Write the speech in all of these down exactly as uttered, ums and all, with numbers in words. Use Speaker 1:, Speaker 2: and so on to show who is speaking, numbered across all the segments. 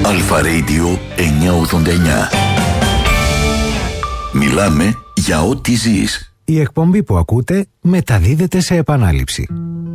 Speaker 1: Αλφα Radio εννιακόσια ογδόντα εννιά. Μιλάμε για ό,τι ζεις.
Speaker 2: Η εκπομπή που ακούτε μεταδίδεται σε επανάληψη.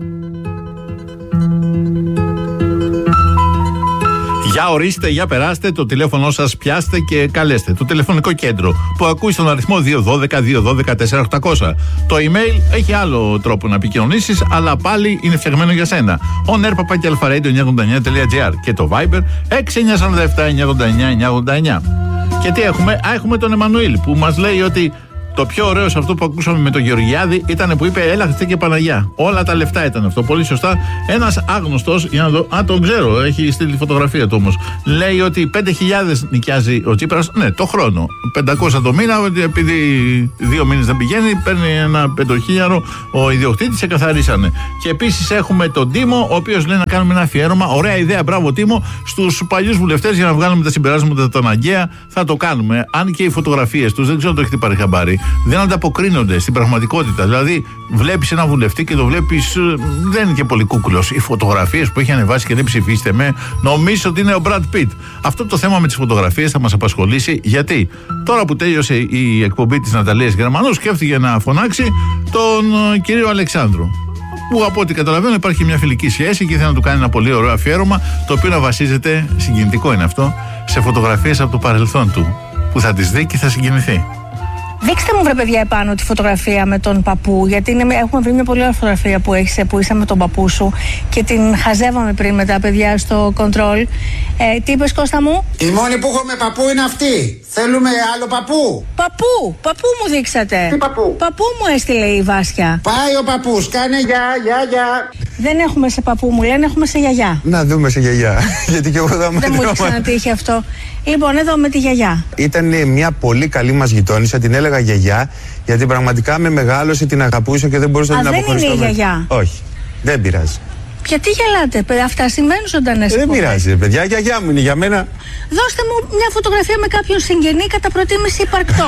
Speaker 3: Για ορίστε, για περάστε, το τηλέφωνο σας πιάστε και καλέστε. Το τηλεφωνικό κέντρο που ακούει στον αριθμό δύο ένα δύο δύο ένα δύο τέσσερα οκτακόσια. Το email έχει άλλο τρόπο να επικοινωνήσεις, αλλά πάλι είναι φτιαγμένο για σένα. on air παπάκι αλφα radio εννιακόσια ογδόντα εννιά τελεία τζι άρ και το Viber έξι εννιά τέσσερα επτά εννιακόσια ογδόντα εννιά εννιακόσια ογδόντα εννιά. Και τι έχουμε? Α, έχουμε τον Εμμανουήλ που μας λέει ότι το πιο ωραίο σε αυτό που ακούσαμε με τον Γεωργιάδη ήταν που είπε έλα Χριστέ και Παναγιά. Όλα τα λεφτά ήταν αυτό. Πολύ σωστά. Ένας άγνωστος, για να δω, α, τον ξέρω, έχει στείλει τη φωτογραφία του όμως. Λέει ότι πέντε χιλιάδες νοικιάζει ο Τσίπρας, ναι, το χρόνο. πεντακόσια το μήνα, επειδή δύο μήνες δεν πηγαίνει, παίρνει ένα πεντοχίλιαρο ο ιδιοκτήτης, σε καθαρίσανε. Και επίσης έχουμε τον Τίμο, ο οποίος λέει να κάνουμε ένα αφιέρωμα. Ωραία ιδέα, μπράβο Τίμο, στους παλιούς βουλευτές για να βγάλουμε τα συμπεράσματα τα αναγκαία. Θα το κάνουμε. Αν και οι φωτογραφίες τους, δεν ξέρω αν το έχετε πάρει χαμπάρι, δεν ανταποκρίνονται στην πραγματικότητα. Δηλαδή, βλέπεις ένα βουλευτή και το βλέπεις, δεν είναι και πολύ κούκουλος. Οι φωτογραφίες που έχει ανεβάσει και δεν ψηφίστε με, νομίζω ότι είναι ο Μπραντ Πιτ. Αυτό το θέμα με τις φωτογραφίες θα μας απασχολήσει, γιατί τώρα που τέλειωσε η εκπομπή της Ναταλίας Γερμανού, σκέφτηκε να φωνάξει τον κύριο Αλεξάνδρου. Που από ό,τι καταλαβαίνω υπάρχει μια φιλική σχέση και ήθελε να του κάνει ένα πολύ ωραίο αφιέρωμα, το οποίο να βασίζεται, συγκινητικό είναι αυτό, σε φωτογραφίες από το παρελθόν του. Που θα τις δει και θα συγκινηθεί.
Speaker 4: Δείξτε μου βρε παιδιά επάνω τη φωτογραφία με τον παππού, γιατί είναι, έχουμε βρει μια πολύ ωραία φωτογραφία που έχεις, που είσαι με τον παππού σου και την χαζεύαμε πριν με τα παιδιά στο control. Ε, τι είπες Κώστα μου?
Speaker 5: Η μόνη που έχω με παππού είναι αυτή. Θέλουμε άλλο παππού.
Speaker 4: Παππού, παππού μου δείξατε.
Speaker 5: Τι παππού?
Speaker 4: Παππού μου έστειλε η Βάσια.
Speaker 5: Πάει ο παππούς, κάνε γεια, γεια, γεια.
Speaker 4: Δεν έχουμε σε παππού μου λένε, έχουμε σε γιαγιά.
Speaker 6: Να δούμε σε γιαγιά. Γιατί και εγώ θα
Speaker 4: δεν μου έχει ξανατύχει αυτό. Λοιπόν, εδώ με τη γιαγιά.
Speaker 6: Ήταν μια πολύ καλή μας γειτόνισσα, την έλεγα γιαγιά, γιατί πραγματικά με μεγάλωσε, την αγαπούσα και δεν μπορούσα να την αποχωριστώ.
Speaker 4: Δεν είναι η γιαγιά.
Speaker 6: Όχι, δεν πειράζει.
Speaker 4: Γιατί γελάτε, παιδιά, αυτά συμβαίνουν ζωντανές.
Speaker 6: Δεν πειράζει, παιδιά, γιαγιά μου είναι για μένα.
Speaker 4: Δώστε μου μια φωτογραφία με κάποιον συγγενή κατά προτίμηση υπαρκτό.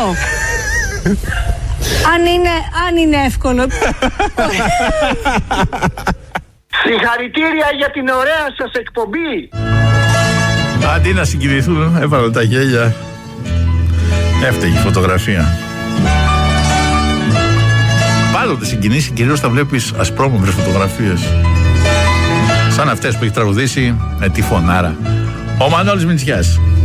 Speaker 4: αν, είναι, αν είναι εύκολο.
Speaker 7: Συγχαρητήρια για την ωραία σας εκπομπή.
Speaker 3: Αντί να συγκινηθούν, έβαλα τα γέλια. Έφταιγε η φωτογραφία. Πάντοτε συγκινήσει, κυρίως θα βλέπεις ασπρόμαυρες φωτογραφίες. Σαν αυτές που έχει τραγουδήσει με τη φωνάρα ο Μανώλης Μητσιάς.